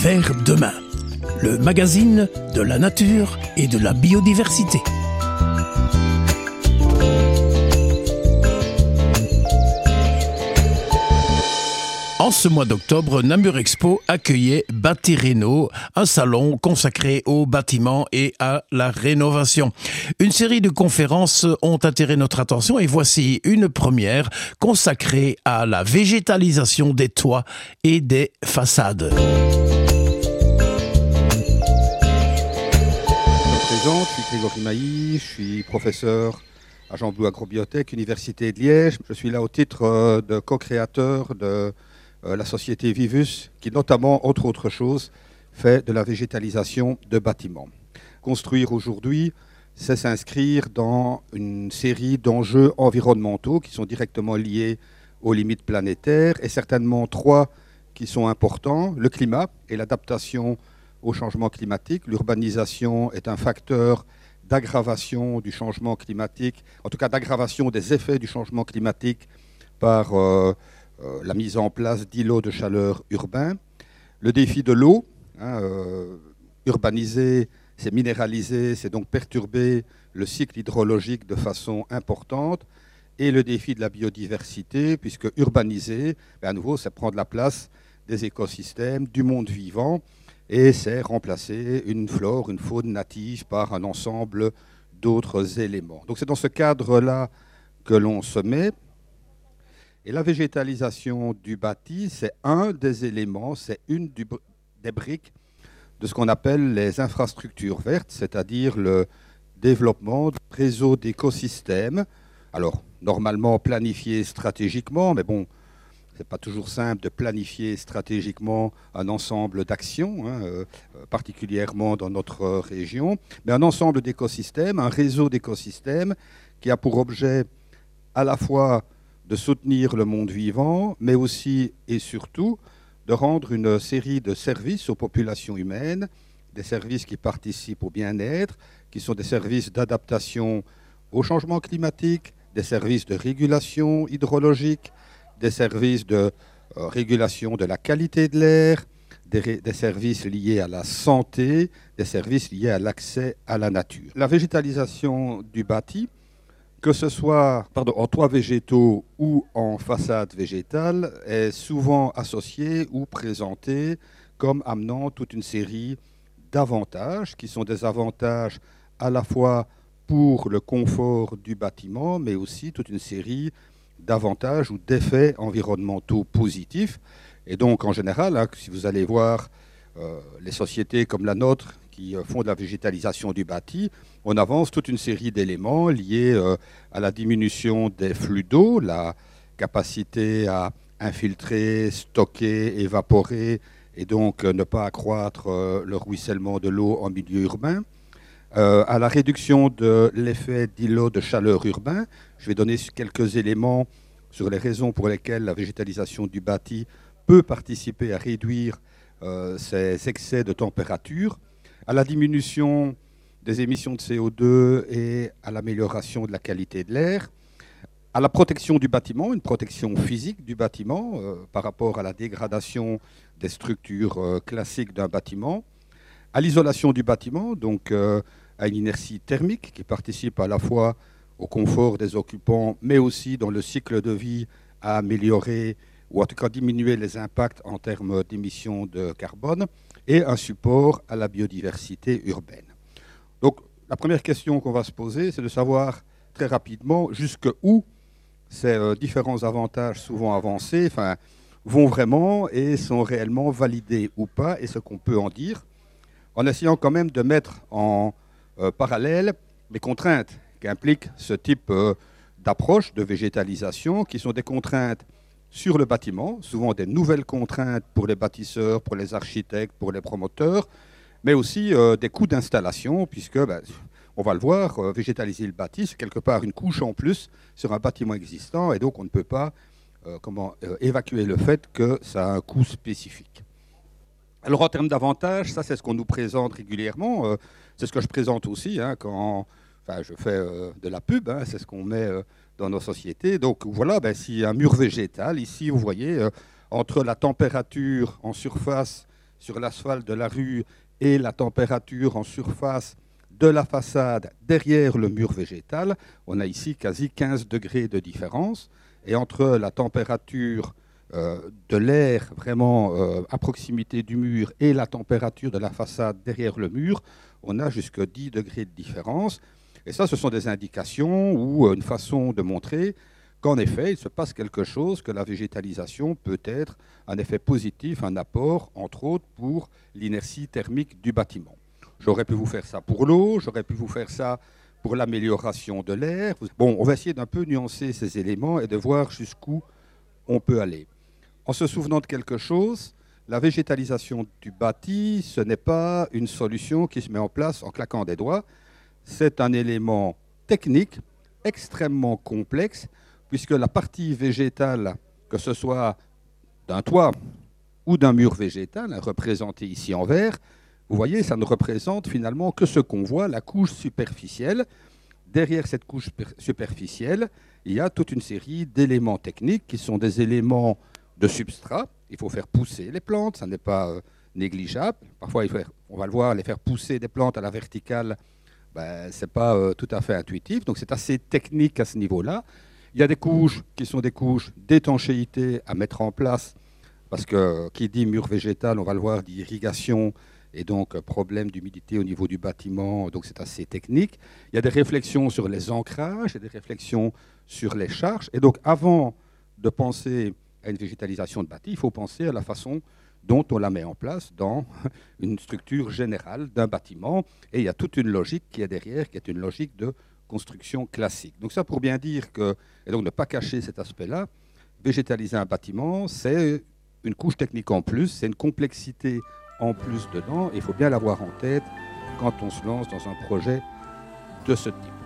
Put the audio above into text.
vers demain, le magazine de la nature et de la biodiversité. En ce mois d'octobre, Namur Expo accueillait Bâti Réno, un salon consacré aux bâtiments et à la rénovation. Une série de conférences ont attiré notre attention et voici une première consacrée à la végétalisation des toits et des façades. Je me présente, je suis Grégory Mailly, je suis professeur à Jean Blou Agrobiotech, Université de Liège. Je suis là au titre de co-créateur de la société Vivus, qui notamment, entre autres choses, fait de la végétalisation de bâtiments. Construire aujourd'hui, c'est s'inscrire dans une série d'enjeux environnementaux qui sont directement liés aux limites planétaires, et certainement trois qui sont importants: le climat et l'adaptation au changement climatique. L'urbanisation est un facteur d'aggravation du changement climatique, en tout cas d'aggravation des effets du changement climatique par la mise en place d'îlots de chaleur urbains. Le défi de l'eau, urbaniser, c'est minéraliser, c'est donc perturber le cycle hydrologique de façon importante. Et le défi de la biodiversité, puisque urbaniser, à nouveau, c'est prendre la place des écosystèmes, du monde vivant, et c'est remplacer une flore, une faune native par un ensemble d'autres éléments. Donc c'est dans ce cadre-là que l'on se met. Et la végétalisation du bâti, c'est un des éléments, c'est une des briques de ce qu'on appelle les infrastructures vertes, c'est-à-dire le développement de réseaux d'écosystèmes. Alors, normalement planifié stratégiquement, mais bon, ce n'est pas toujours simple de planifier stratégiquement un ensemble d'actions, particulièrement dans notre région, mais un ensemble d'écosystèmes, un réseau d'écosystèmes qui a pour objet à la fois de soutenir le monde vivant, mais aussi et surtout de rendre une série de services aux populations humaines, des services qui participent au bien-être, qui sont des services d'adaptation au changement climatique, des services de régulation hydrologique, des services de régulation de la qualité de l'air, des services liés à la santé, des services liés à l'accès à la nature. La végétalisation du bâti, que ce soit en toits végétaux ou en façade végétale, est souvent associée ou présentée comme amenant toute une série d'avantages, qui sont des avantages à la fois pour le confort du bâtiment, mais aussi toute une série d'avantages ou d'effets environnementaux positifs. Et donc, en général, si vous allez voir les sociétés comme la nôtre qui font de la végétalisation du bâti, on avance toute une série d'éléments liés à la diminution des flux d'eau, la capacité à infiltrer, stocker, évaporer, et donc ne pas accroître le ruissellement de l'eau en milieu urbain, à la réduction de l'effet d'îlot de chaleur urbain. Je vais donner quelques éléments sur les raisons pour lesquelles la végétalisation du bâti peut participer à réduire ces excès de température, à la diminution des émissions de CO2 et à l'amélioration de la qualité de l'air, à la protection du bâtiment, une protection physique du bâtiment par rapport à la dégradation des structures classiques d'un bâtiment, à l'isolation du bâtiment, donc à une inertie thermique qui participe à la fois au confort des occupants, mais aussi dans le cycle de vie à améliorer ou en tout cas diminuer les impacts en termes d'émissions de carbone, et un support à la biodiversité urbaine. Donc la première question qu'on va se poser, c'est de savoir très rapidement jusqu'où ces différents avantages souvent avancés vont vraiment et sont réellement validés ou pas, et ce qu'on peut en dire, en essayant quand même de mettre en parallèle les contraintes qu'implique ce type d'approche de végétalisation, qui sont des contraintes sur le bâtiment, souvent des nouvelles contraintes pour les bâtisseurs, pour les architectes, pour les promoteurs, mais aussi des coûts d'installation, puisque, on va le voir, végétaliser le bâti, c'est quelque part une couche en plus sur un bâtiment existant, et donc on ne peut pas évacuer le fait que ça a un coût spécifique. Alors en termes d'avantages, ça c'est ce qu'on nous présente régulièrement, c'est ce que je présente aussi quand je fais de la pub, c'est ce qu'on met dans nos sociétés. Donc voilà, si un mur végétal, ici vous voyez, entre la température en surface sur l'asphalte de la rue et la température en surface de la façade derrière le mur végétal, on a ici quasi 15 degrés de différence. Et entre la température de l'air vraiment à proximité du mur et la température de la façade derrière le mur, on a jusqu'à 10 degrés de différence. Et ça, ce sont des indications ou une façon de montrer qu'en effet, il se passe quelque chose, que la végétalisation peut être un effet positif, un apport, entre autres, pour l'inertie thermique du bâtiment. J'aurais pu vous faire ça pour l'eau, j'aurais pu vous faire ça pour l'amélioration de l'air. Bon, on va essayer d'un peu nuancer ces éléments et de voir jusqu'où on peut aller. En se souvenant de quelque chose, la végétalisation du bâti, ce n'est pas une solution qui se met en place en claquant des doigts. C'est un élément technique extrêmement complexe, puisque la partie végétale, que ce soit d'un toit ou d'un mur végétal, représenté ici en vert, vous voyez, ça ne représente finalement que ce qu'on voit, la couche superficielle. Derrière cette couche superficielle, il y a toute une série d'éléments techniques qui sont des éléments de substrat. Il faut faire pousser les plantes, ça n'est pas négligeable. Parfois, on va le voir, les faire pousser des plantes à la verticale, ce n'est pas tout à fait intuitif. Donc c'est assez technique à ce niveau-là. Il y a des couches qui sont des couches d'étanchéité à mettre en place, parce que qui dit mur végétal, on va le voir, dit irrigation, et donc problème d'humidité au niveau du bâtiment, donc c'est assez technique. Il y a des réflexions sur les ancrages, il y a des réflexions sur les charges. Et donc avant de penser à une végétalisation de bâti, il faut penser à la façon dont on la met en place dans une structure générale d'un bâtiment. Et il y a toute une logique qui est derrière, qui est une logique de construction classique. Donc ça pour bien dire que, et donc ne pas cacher cet aspect-là, végétaliser un bâtiment, c'est une couche technique en plus, c'est une complexité en plus dedans, et il faut bien l'avoir en tête quand on se lance dans un projet de ce type.